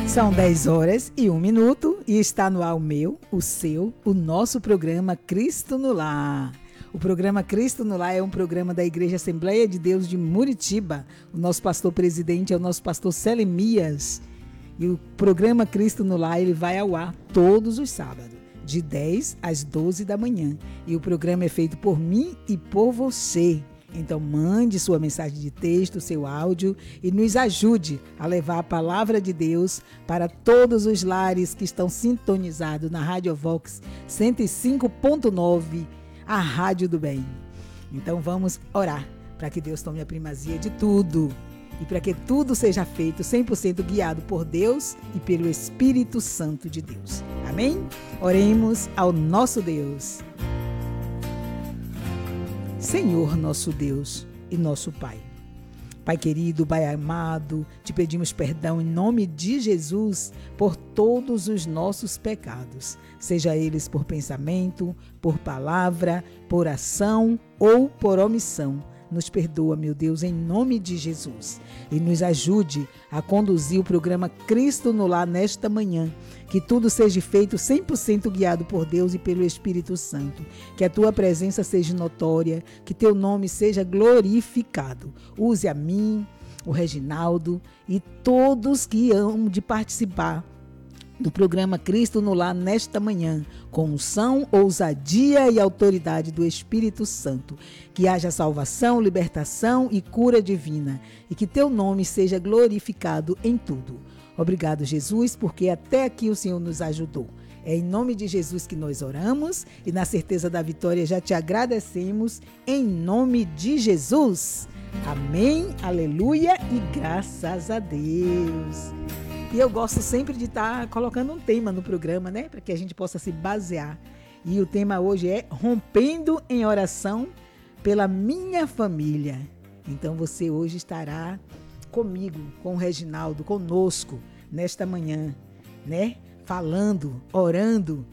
São 10h01 e está no ar o meu, o seu, o nosso programa Cristo no Lar. O programa Cristo no Lar é um programa da Igreja Assembleia de Deus de Muritiba. O nosso pastor presidente é o nosso pastor Selemias. E o programa Cristo no Lar, ele vai ao ar todos os sábados, de 10 às 12 da manhã. E o programa é feito por mim e por você. Então mande sua mensagem de texto, seu áudio e nos ajude a levar a palavra de Deus para todos os lares que estão sintonizados na Rádio Vox 105.9, a Rádio do Bem. Então vamos orar para que Deus tome a primazia de tudo e para que tudo seja feito 100% guiado por Deus e pelo Espírito Santo de Deus. Amém? Oremos ao nosso Deus. Senhor, nosso Deus e nosso Pai. Pai querido, Pai amado, te pedimos perdão em nome de Jesus por todos os nossos pecados, seja eles por pensamento, por palavra, por ação ou por omissão. Nos perdoa, meu Deus, em nome de Jesus. E nos ajude a conduzir o programa Cristo no Lar nesta manhã. Que tudo seja feito 100% guiado por Deus e pelo Espírito Santo. Que a tua presença seja notória, que teu nome seja glorificado. Use a mim, o Reginaldo e todos que hão de participar do programa Cristo no Lar nesta manhã, com unção, ousadia e autoridade do Espírito Santo. Que haja salvação, libertação e cura divina, e que teu nome seja glorificado em tudo. Obrigado, Jesus, porque até aqui o Senhor nos ajudou. É em nome de Jesus que nós oramos e na certeza da vitória já te agradecemos, em nome de Jesus. Amém, aleluia e graças a Deus. E eu gosto sempre de estar colocando um tema no programa, né? Para que a gente possa se basear. E o tema hoje é Rompendo em Oração pela Minha Família. Então você hoje estará comigo, com o Reginaldo, conosco, nesta manhã, né? Falando, orando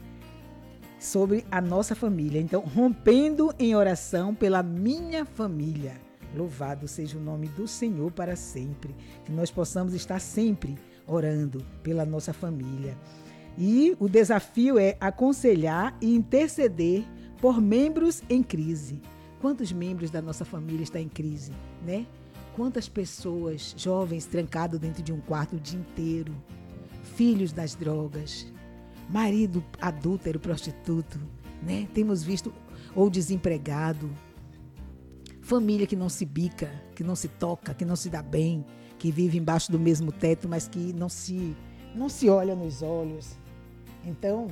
sobre a nossa família. Então, rompendo em oração pela minha família. Louvado seja o nome do Senhor para sempre. Que nós possamos estar sempre orando pela nossa família. E o desafio é aconselhar e interceder por membros em crise. Quantos membros da nossa família estão em crise, né? Quantas pessoas, jovens, trancados dentro de um quarto o dia inteiro, filhos das drogas, marido adúltero, prostituto, né? Temos visto, ou desempregado, família que não se bica, que não se toca, que não se dá bem, que vive embaixo do mesmo teto, mas que não se olha nos olhos. Então,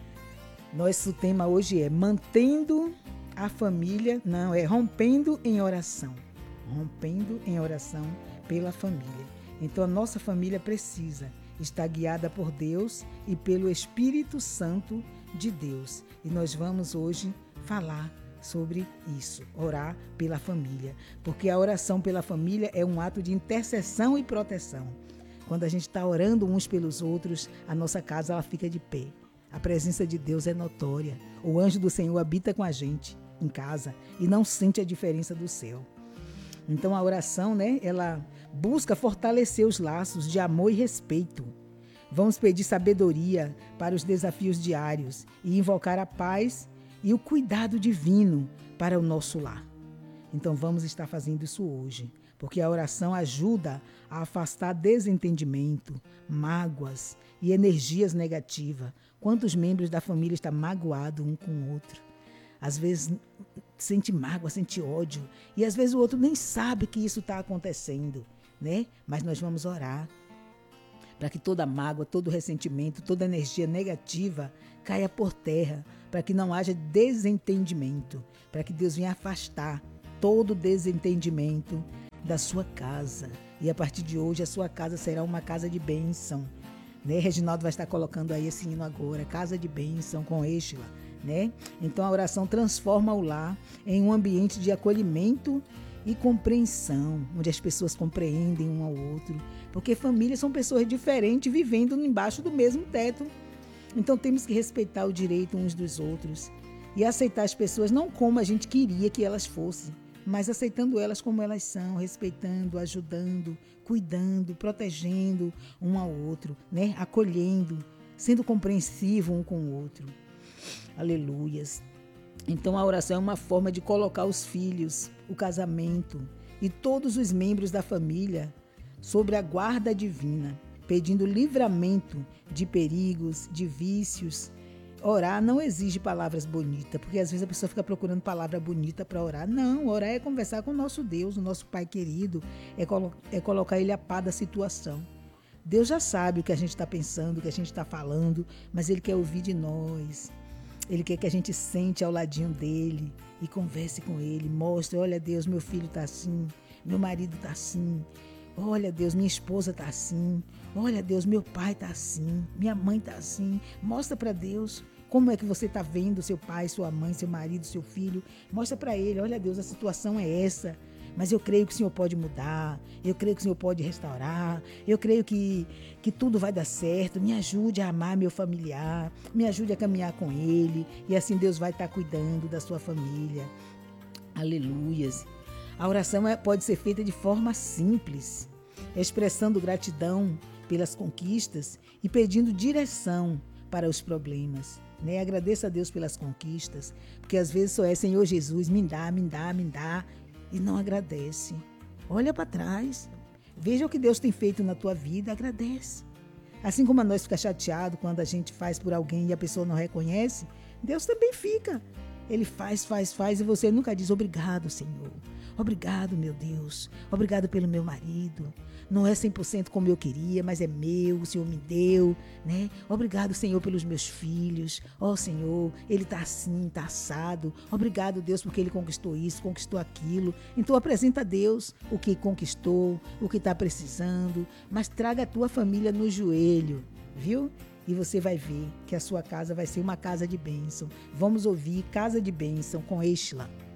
nosso tema hoje é mantendo a família, rompendo em oração. Rompendo em oração pela família. Então a nossa família precisa estar guiada por Deus e pelo Espírito Santo de Deus. E nós vamos hoje falar sobre isso, orar pela família. Porque a oração pela família é um ato de intercessão e proteção. Quando a gente está orando uns pelos outros, a nossa casa ela fica de pé. A presença de Deus é notória. O anjo do Senhor habita com a gente em casa e não sente a diferença do céu. Então a oração, né, ela busca fortalecer os laços de amor e respeito. Vamos pedir sabedoria para os desafios diários e invocar a paz e o cuidado divino para o nosso lar. Então vamos estar fazendo isso hoje, porque a oração ajuda a afastar desentendimento, mágoas e energias negativas. Quantos membros da família estão magoados um com o outro? Às vezes sente mágoa, sente ódio. E às vezes o outro nem sabe que isso está acontecendo, né? Mas nós vamos orar para que toda mágoa, todo ressentimento, toda energia negativa caia por terra, para que não haja desentendimento, para que Deus venha afastar todo desentendimento da sua casa. E a partir de hoje a sua casa será uma casa de bênção, né? Reginaldo vai estar colocando aí esse hino agora, casa de bênção com Êxila. Né? Então a oração transforma o lar em um ambiente de acolhimento e compreensão, onde as pessoas compreendem um ao outro, porque famílias são pessoas diferentes vivendo embaixo do mesmo teto. Então temos que respeitar o direito uns dos outros e aceitar as pessoas não como a gente queria que elas fossem, mas aceitando elas como elas são, respeitando, ajudando, cuidando, protegendo um ao outro, né? Acolhendo, sendo compreensivo um com o outro. Aleluias. Então a oração é uma forma de colocar os filhos, o casamento e todos os membros da família sobre a guarda divina, pedindo livramento de perigos, de vícios. Orar não exige palavras bonitas, porque às vezes a pessoa fica procurando palavra bonita para orar. Não, orar é conversar com o nosso Deus, o nosso Pai querido, é colocar Ele a par da situação. Deus já sabe o que a gente está pensando, o que a gente está falando, mas Ele quer ouvir de nós. Ele quer que a gente sente ao ladinho dele e converse com ele, mostre, olha Deus, meu filho está assim, meu marido está assim, olha Deus, minha esposa está assim, olha Deus, meu pai está assim, minha mãe está assim. Mostra para Deus como é que você está vendo seu pai, sua mãe, seu marido, seu filho. Mostra para ele, olha Deus, a situação é essa, mas eu creio que o Senhor pode mudar, eu creio que o Senhor pode restaurar, eu creio que tudo vai dar certo. Me ajude a amar meu familiar, me ajude a caminhar com ele, e assim Deus vai estar cuidando da sua família. Aleluias. A oração pode ser feita de forma simples, expressando gratidão pelas conquistas e pedindo direção para os problemas. Né? Agradeça a Deus pelas conquistas, porque às vezes só é Senhor Jesus, me dá, me dá, me dá, e não agradece. Olha para trás, veja o que Deus tem feito na tua vida, agradece. Assim como nós fica chateado quando a gente faz por alguém e a pessoa não reconhece, Deus também fica. Ele faz e você nunca diz obrigado, Senhor. Obrigado, meu Deus. Obrigado pelo meu marido. Não é 100% como eu queria, mas é meu, o Senhor me deu, né? Obrigado, Senhor, pelos meus filhos. Ó, Senhor, ele tá assim, tá assado. Obrigado, Deus, porque ele conquistou isso, conquistou aquilo. Então apresenta a Deus o que conquistou, o que está precisando, mas traga a tua família no joelho, viu? E você vai ver que a sua casa vai ser uma casa de bênção. Vamos ouvir Casa de Bênção com Exla.